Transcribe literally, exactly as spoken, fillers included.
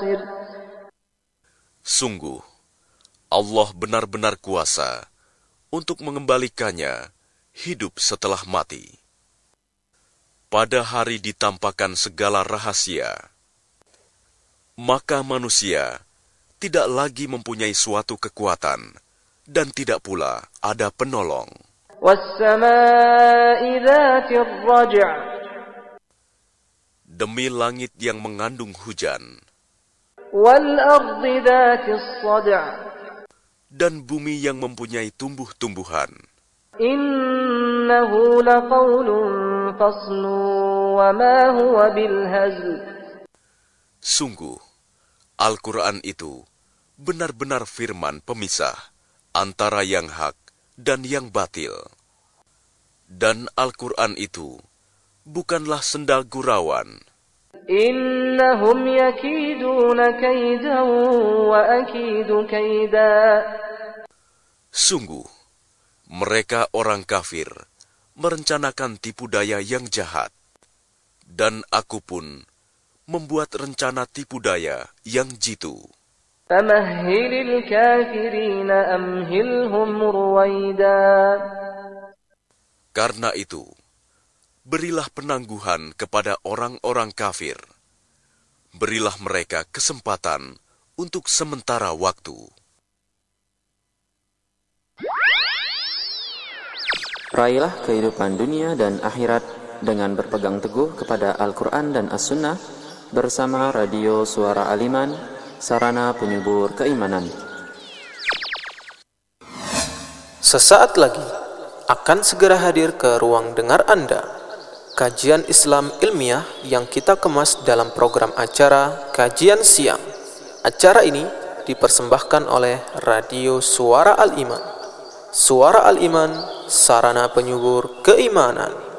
ناصر. Sungguh, Allah benar-benar kuasa untuk mengembalikannya hidup setelah mati. Pada hari ditampakkan segala rahasia, maka manusia tidak lagi mempunyai suatu kekuatan dan tidak pula ada penolong. وَالسَّمَاءِ ذَاتِ الرَّجْعِ. Demi langit yang mengandung hujan, وَالْأَرْضِ ذَاتِ الصَّدْعِ. dan bumi yang mempunyai tumbuh-tumbuhan. إِنَّهُ لَقَوْلٌ فَصْلٌ وَمَا هُوَ بِالْهَزْلِ. Sungguh, Al-Quran itu benar-benar firman pemisah antara yang hak dan yang batil. Dan Al-Quran itu bukanlah sendal gurauan. إِنَّهُمْ يَكِيدُونَ كَيْدًا وَأَكِيدُ كَيْدًا. Sungguh, mereka orang kafir merencanakan tipu daya yang jahat, dan aku pun membuat rencana tipu daya yang jitu. فَمَهِّلِ الْكَافِرِينَ أَمْهِلْهُمْ رُوَيْدًا. Karena itu, berilah penangguhan kepada orang-orang kafir. Berilah mereka kesempatan untuk sementara waktu. Raihlah kehidupan dunia dan akhirat dengan berpegang teguh kepada Al-Quran dan As-Sunnah bersama Radio Suara Al-Iman, sarana penyubur keimanan. Sesaat lagi akan segera hadir ke ruang dengar Anda kajian Islam ilmiah yang kita kemas dalam program acara Kajian Siang. Acara ini dipersembahkan oleh Radio Suara Al-Iman. Suara Al-Iman, sarana penyubur keimanan.